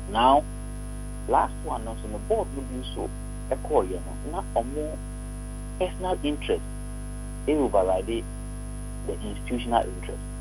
Now, last one also the board will do so a call, not or more personal interest. They override the institutional interest.